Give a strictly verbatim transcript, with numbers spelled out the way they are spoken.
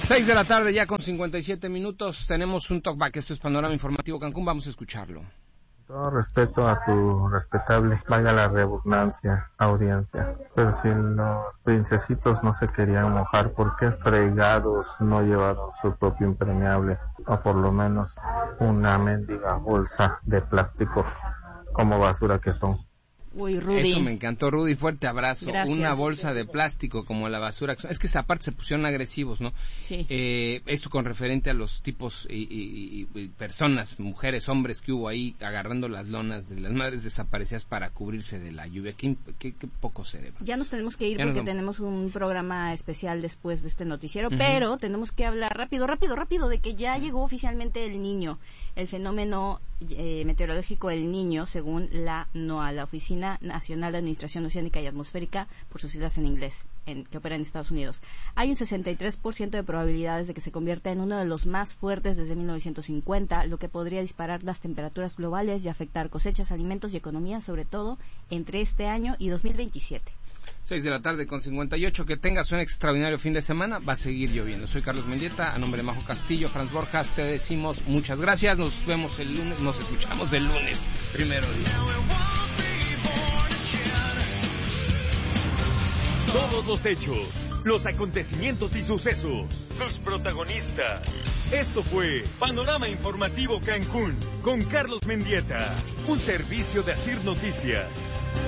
Seis de la tarde ya con cincuenta y siete minutos. Tenemos un talkback. Esto es Panorama Informativo Cancún. Vamos a escucharlo. Todo respeto a tu respetable, valga la redundancia, audiencia. Pero si los princesitos no se querían mojar, ¿por qué fregados no llevaron su propio impermeable? O por lo menos una mendiga bolsa de plástico como basura que son. Uy, Rudy. Eso me encantó, Rudy, fuerte abrazo. Gracias. Una bolsa de plástico como la basura. Es que esa parte se pusieron agresivos, ¿no? Sí. Eh, esto con referente a los tipos y, y, y personas, mujeres, hombres que hubo ahí agarrando las lonas de las madres desaparecidas para cubrirse de la lluvia. Qué, qué, qué poco cerebro. Ya nos tenemos que ir Ya porque tenemos un programa especial después de este noticiero, uh-huh. pero tenemos que hablar rápido, rápido, rápido de que ya llegó oficialmente el Niño, el fenómeno eh, meteorológico El Niño, según la NOAA, la Oficina Nacional de Administración Oceánica y Atmosférica, por sus siglas en inglés, en, que opera en Estados Unidos. Hay un sesenta y tres por ciento de probabilidades de que se convierta en uno de los más fuertes desde mil novecientos cincuenta, lo que podría disparar las temperaturas globales y afectar cosechas, alimentos y economía, sobre todo entre este año y dos mil veintisiete. Seis de la tarde con cincuenta y ocho. Que tengas un extraordinario fin de semana. Va a seguir lloviendo. Soy Carlos Mendieta, a nombre de Majo Castillo, Franz Borjas, te decimos muchas gracias. Nos vemos el lunes, nos escuchamos el lunes, primero día. Todos los hechos, los acontecimientos y sucesos, sus protagonistas. Esto fue Panorama Informativo Cancún con Carlos Mendieta, un servicio de Asir Noticias.